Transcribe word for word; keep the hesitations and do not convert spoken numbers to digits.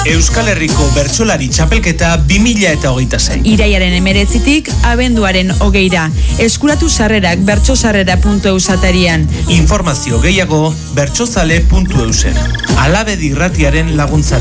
Euskal Herriko Bertsolari Txapelketa bi mila eta hogeita sei. Iraiaren emeretzitik abenduaren hogeira. Eskuratu sarrerak bertsosarrera puntu eus atarian. Informazio gehiago bertsozale puntu eusen. Alabedi irratiaren laguntza.